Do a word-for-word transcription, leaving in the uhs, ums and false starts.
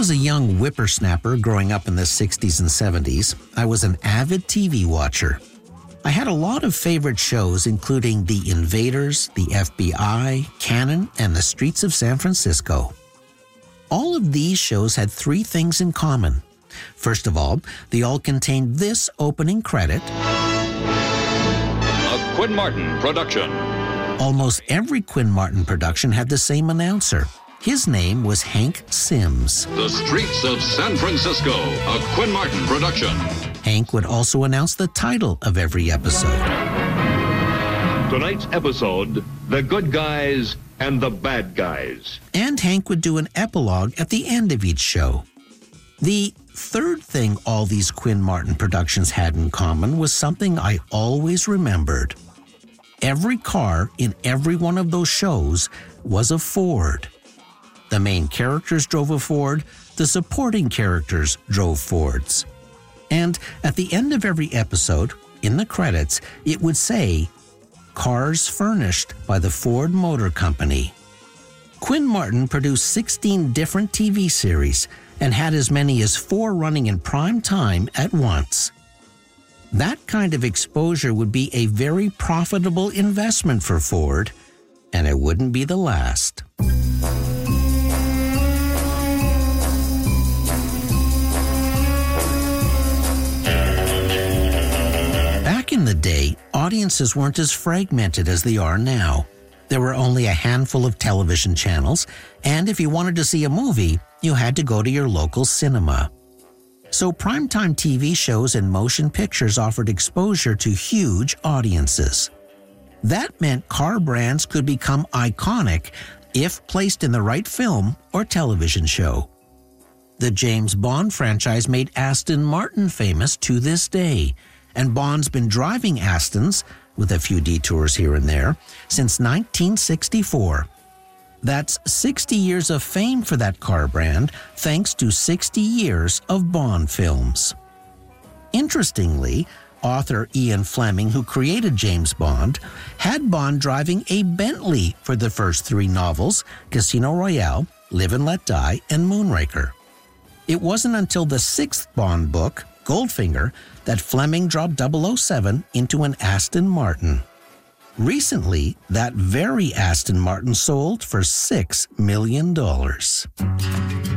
was a young whippersnapper growing up in the sixties and seventies, I was an avid T V watcher. I had a lot of favorite shows, including The Invaders, the F B I, Cannon, and The Streets of San Francisco. All of these shows had three things in common. First of all, they all contained this opening credit. A Quinn Martin production. Almost every Quinn Martin production had the same announcer. His name was Hank Sims. The Streets of San Francisco, a Quinn Martin production. Hank would also announce the title of every episode. Tonight's episode, The Good Guys and the Bad Guys. And Hank would do an epilogue at the end of each show. The third thing all these Quinn Martin productions had in common was something I always remembered. Every car in every one of those shows was a Ford. The main characters drove a Ford, the supporting characters drove Fords. And at the end of every episode, in the credits, it would say, "Cars furnished by the Ford Motor Company." Quinn Martin produced sixteen different T V series and had as many as four running in prime time at once. That kind of exposure would be a very profitable investment for Ford, and it wouldn't be the last. Back in the day, audiences weren't as fragmented as they are now. There were only a handful of television channels, and if you wanted to see a movie, you had to go to your local cinema. So primetime T V shows and motion pictures offered exposure to huge audiences. That meant car brands could become iconic if placed in the right film or television show. The James Bond franchise made Aston Martin famous to this day, and Bond's been driving Astons, with a few detours here and there, since nineteen sixty-four. That's sixty years of fame for that car brand, thanks to sixty years of Bond films. Interestingly, author Ian Fleming, who created James Bond, had Bond driving a Bentley for the first three novels, Casino Royale, Live and Let Die, and Moonraker. It wasn't until the sixth Bond book, Goldfinger, that Fleming dropped double oh seven into an Aston Martin. Recently, that very Aston Martin sold for six million dollars.